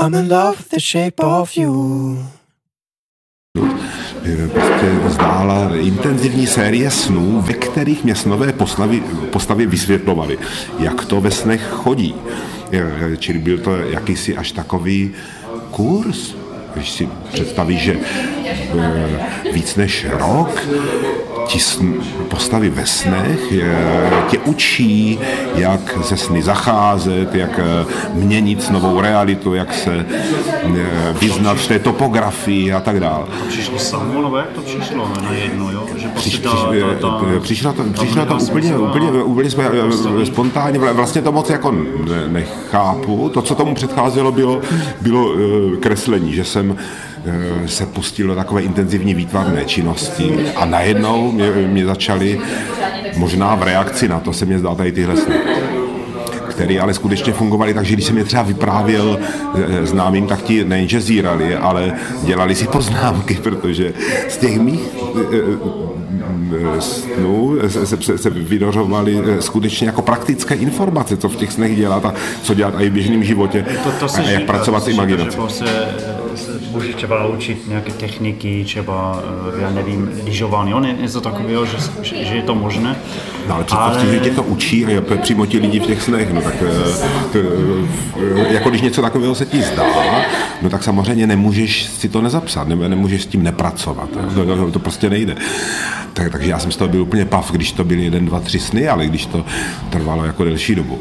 I'm in love with the shape of you. Prostě zdála intenzivní série snů, ve kterých mě snové postavy vysvětlovaly, jak to ve snech chodí. Čili byl to jakýsi až takový kurz. Když si představíš, že víc než rok ti postavy ve snech tě učí, jak se sny zacházet, jak měnit novou realitu, jak se vyznat v té topografii a tak dále. To přišlo samo, nebo jak to přišlo najednou, jo? Že Přišlo to úplně spontánně, vlastně to moc jako nechápu. To, co tomu předcházelo, bylo kreslení, že jsem se pustil do takové intenzivní výtvarné činnosti a najednou mě začaly, možná v reakci na to se mě zdá tady tyhle sny, které ale skutečně fungovaly tak, že když jsem je třeba vyprávěl známým, tak ti nejenže zírali, ale dělali si poznámky, protože z těch mých snů se vynořovaly skutečně jako praktické informace, co v těch snech dělat a co dělat i v běžném životě a jak pracovat s imaginací. Můžeš třeba učit nějaké techniky, třeba, já nevím, lyžování, něco takového, že je to možné. No, ale představte, že tě to učí a přímo ti lidi v těch snech, no tak jako když něco takového se ti zdá, no tak samozřejmě nemůžeš si to nezapsat, nemůžeš s tím nepracovat, to prostě nejde. Takže já jsem z toho byl úplně pav, když to byly 1, 2, 3 sny, ale když to trvalo jako delší dobu.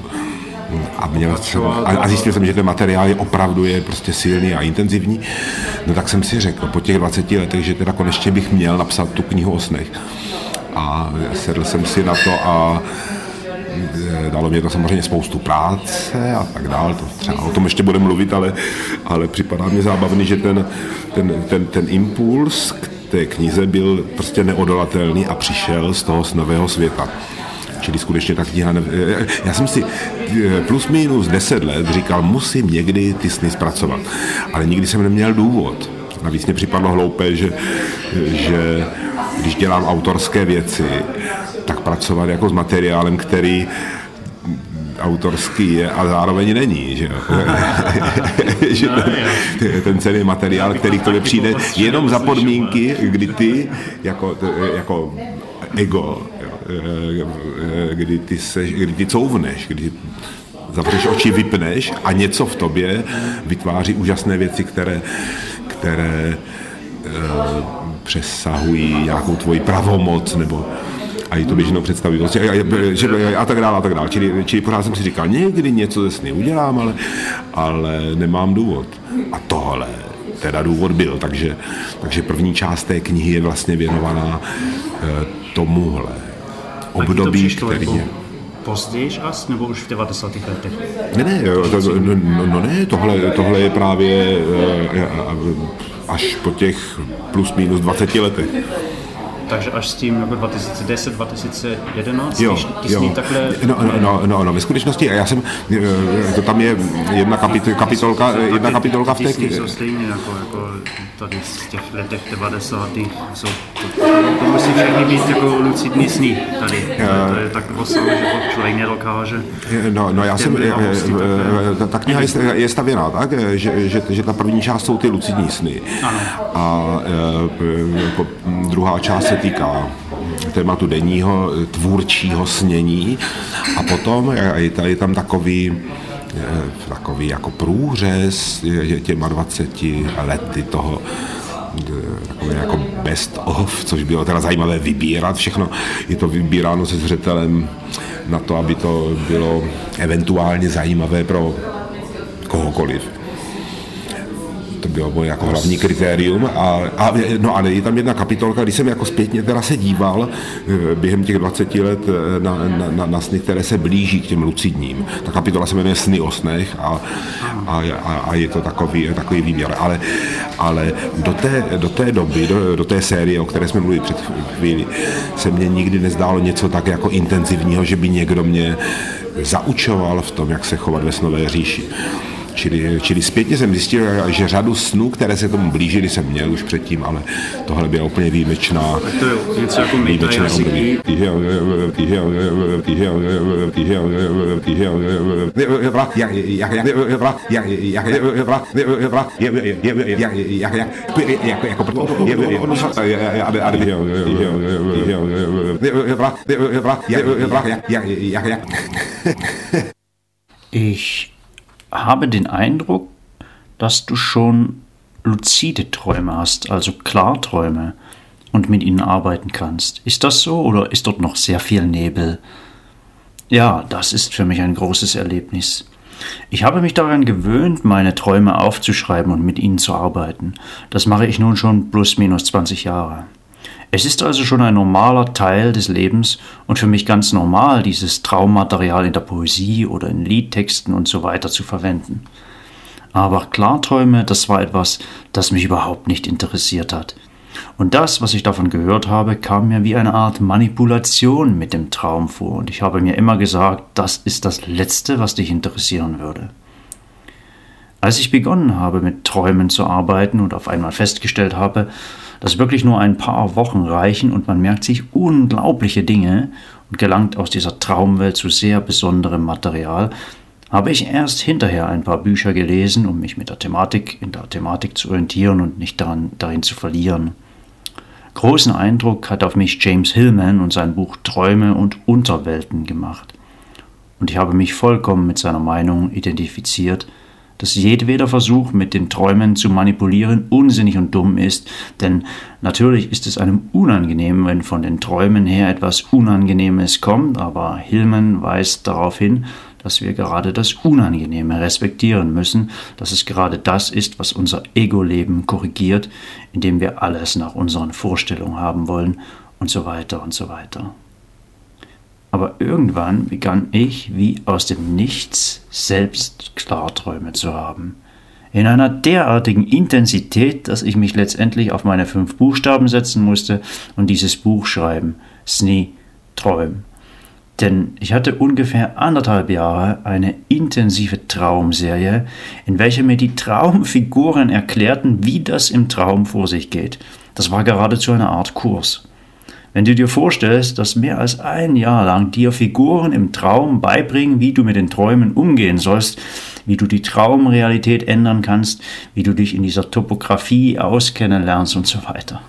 A zjistil jsem, že ten materiál je opravdu prostě silný a intenzivní, no tak jsem si řekl po těch 20 letech, že teda konečně bych měl napsat tu knihu o snech. A sedl jsem si na to a dalo mě to samozřejmě spoustu práce a tak dál, to třeba o tom ještě budeme mluvit, ale připadá mě zábavný, že ten impuls k té knize byl prostě neodolatelný a přišel z toho snového světa. Čili skutečně ta kniha... Já jsem si plus minus 10 let říkal, musím někdy ty sny zpracovat. Ale nikdy jsem neměl důvod. Navíc mě připadlo hloupé, že když dělám autorské věci, tak pracovat jako s materiálem, který autorský je a zároveň není, že že ten celý materiál, který k tobě přijde jenom za podmínky, kdy ty jako ego, kdy ty couvneš, kdy zavřeš oči, vypneš a něco v tobě vytváří úžasné věci, které přesahují nějakou tvoji pravomoc nebo a i to běžnou představivost a tak dále. Čili pořád jsem si říkal, někdy něco ze sny udělám, ale nemám důvod. A tohle teda důvod byl, takže první část té knihy je vlastně věnovaná tomuhle období, který je... Později asi, nebo už v 90. letech? Ne, tohle je právě až po těch plus minus 20 letech. Takže až s tím jako 2010, 2011, ty sní takhle... No, ve skutečnosti, já jsem, to tam je jedna kapitolka v té... Ty sny jsou stejně jako tady z těch letech 90. jsou to musí všechny být jako lucidní sny tady. To je tak rozsáhlé, že člověk nedokáže... No, já jsem, ta kniha je stavěná tak, že ta první část jsou ty lucidní sny. Ano. A druhá část se týká tématu denního tvůrčího snění a potom je tam takový jako průřez těma 20 lety toho takové jako best of, což bylo teda zajímavé vybírat všechno. Je to vybíráno se zřetelem na to, aby to bylo eventuálně zajímavé pro kohokoliv. To bylo moje jako hlavní kritérium. Ale je tam jedna kapitolka, když jsem jako zpětně teda se díval během těch 20 let na sny, které se blíží k těm lucidním. Ta kapitola se jmenuje Sny o snech a je to takový výběr. Ale do té doby, do té série, o které jsme mluvili před chvíli, se mně nikdy nezdálo něco tak jako intenzivního, že by někdo mě zaučoval v tom, jak se chovat ve snové říši. Čili zpětně jsem zjistil, že řadu snů, které se tomu blížily, jsem měl už předtím, ale tohle byla úplně výjimečná. To je něco jako období. Ich habe den Eindruck, dass du schon luzide Träume hast, also Klarträume, und mit ihnen arbeiten kannst. Ist das so oder ist dort noch sehr viel Nebel? Ja, das ist für mich ein großes Erlebnis. Ich habe mich daran gewöhnt, meine Träume aufzuschreiben und mit ihnen zu arbeiten. Das mache ich nun schon plus minus 20 Jahre. Es ist also schon ein normaler Teil des Lebens und für mich ganz normal, dieses Traummaterial in der Poesie oder in Liedtexten und so weiter zu verwenden. Aber Klarträume, das war etwas, das mich überhaupt nicht interessiert hat. Und das, was ich davon gehört habe, kam mir wie eine Art Manipulation mit dem Traum vor. Und ich habe mir immer gesagt, das ist das Letzte, was dich interessieren würde. Als ich begonnen habe, mit Träumen zu arbeiten und auf einmal festgestellt habe, dass wirklich nur ein paar Wochen reichen und man merkt sich unglaubliche Dinge und gelangt aus dieser Traumwelt zu sehr besonderem Material, habe ich erst hinterher ein paar Bücher gelesen, um mich in der Thematik zu orientieren und nicht darin zu verlieren. Großen Eindruck hat auf mich James Hillman und sein Buch Träume und Unterwelten gemacht. Und ich habe mich vollkommen mit seiner Meinung identifiziert, dass jedweder Versuch, mit den Träumen zu manipulieren, unsinnig und dumm ist, denn natürlich ist es einem unangenehm, wenn von den Träumen her etwas Unangenehmes kommt, aber Hillman weist darauf hin, dass wir gerade das Unangenehme respektieren müssen, dass es gerade das ist, was unser Ego-Leben korrigiert, indem wir alles nach unseren Vorstellungen haben wollen und so weiter und so weiter. Aber irgendwann begann ich, wie aus dem Nichts, selbst Klarträume zu haben. In einer derartigen Intensität, dass ich mich letztendlich auf meine 5 Buchstaben setzen musste und dieses Buch schreiben. Sni, Träum. Denn ich hatte ungefähr 1,5 Jahre eine intensive Traumserie, in welcher mir die Traumfiguren erklärten, wie das im Traum vor sich geht. Das war geradezu eine Art Kurs. Wenn du dir vorstellst, dass mehr als 1 Jahr lang dir Figuren im Traum beibringen, wie du mit den Träumen umgehen sollst, wie du die Traumrealität ändern kannst, wie du dich in dieser Topografie auskennen lernst und so weiter.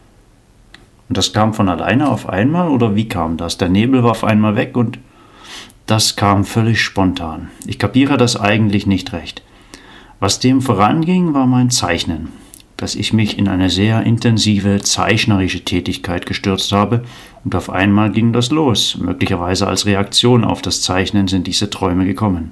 Und das kam von alleine auf einmal oder wie kam das? Der Nebel war auf einmal weg und das kam völlig spontan. Ich kapiere das eigentlich nicht recht. Was dem voranging, war mein Zeichnen, dass ich mich in eine sehr intensive zeichnerische Tätigkeit gestürzt habe und auf einmal ging das los. Möglicherweise als Reaktion auf das Zeichnen sind diese Träume gekommen,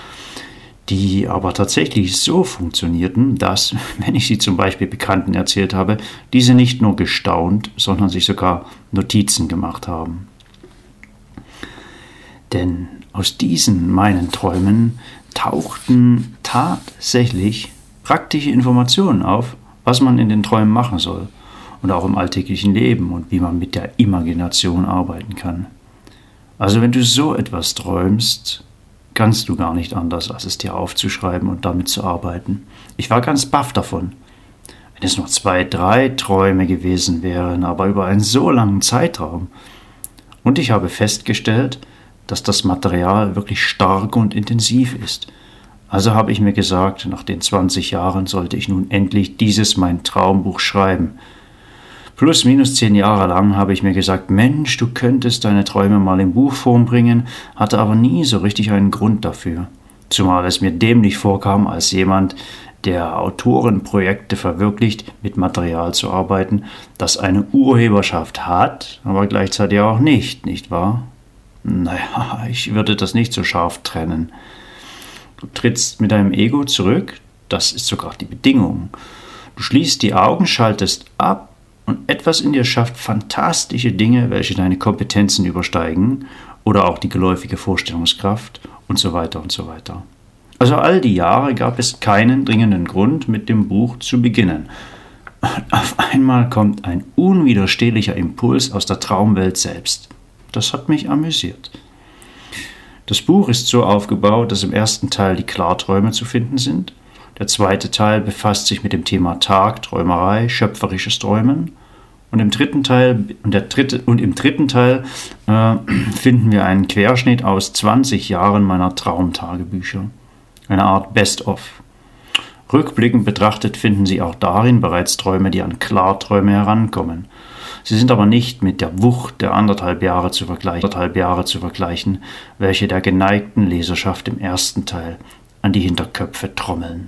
die aber tatsächlich so funktionierten, dass, wenn ich sie zum Beispiel Bekannten erzählt habe, diese nicht nur gestaunt, sondern sich sogar Notizen gemacht haben. Denn aus diesen meinen Träumen tauchten tatsächlich praktische Informationen auf, was man in den Träumen machen soll und auch im alltäglichen Leben und wie man mit der Imagination arbeiten kann. Also wenn du so etwas träumst, kannst du gar nicht anders, als es dir aufzuschreiben und damit zu arbeiten. Ich war ganz baff davon. Wenn es nur 2, 3 Träume gewesen wären, aber über einen so langen Zeitraum. Und ich habe festgestellt, dass das Material wirklich stark und intensiv ist. Also habe ich mir gesagt, nach den 20 Jahren sollte ich nun endlich dieses mein Traumbuch schreiben. Plus minus 10 Jahre lang habe ich mir gesagt, Mensch, du könntest deine Träume mal in Buchform bringen, hatte aber nie so richtig einen Grund dafür. Zumal es mir dämlich vorkam, als jemand, der Autorenprojekte verwirklicht, mit Material zu arbeiten, das eine Urheberschaft hat, aber gleichzeitig auch nicht wahr? Naja, ich würde das nicht so scharf trennen. Du trittst mit deinem Ego zurück, das ist sogar die Bedingung. Du schließt die Augen, schaltest ab und etwas in dir schafft fantastische Dinge, welche deine Kompetenzen übersteigen oder auch die geläufige Vorstellungskraft und so weiter und so weiter. Also all die Jahre gab es keinen dringenden Grund, mit dem Buch zu beginnen. Und auf einmal kommt ein unwiderstehlicher Impuls aus der Traumwelt selbst. Das hat mich amüsiert. Das Buch ist so aufgebaut, dass im ersten Teil die Klarträume zu finden sind. Der zweite Teil befasst sich mit dem Thema Tagträumerei, schöpferisches Träumen. Und im dritten Teil finden wir einen Querschnitt aus 20 Jahren meiner Traumtagebücher. Eine Art Best-of. Rückblickend betrachtet finden Sie auch darin bereits Träume, die an Klarträume herankommen. Sie sind aber nicht mit der Wucht der 1,5 Jahre zu vergleichen, welche der geneigten Leserschaft im ersten Teil an die Hinterköpfe trommeln.